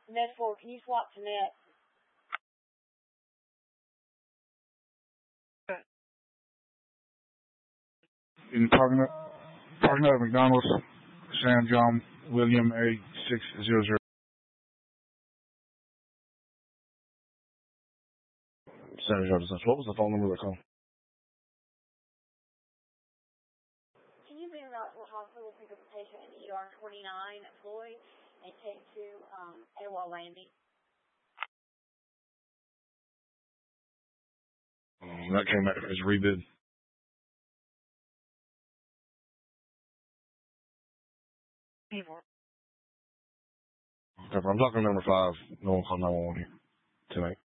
Net 4, can you swap to net? In parking lot at McDonald's, Sam John William 8600. San Jose. What was the phone number they called? Can you bring out to the hospital, pick up a patient at ER 29 at Floyd, and take to AWOL Landing? That came back as rebid. Okay, I'm talking number 5. No one called 911 here tonight.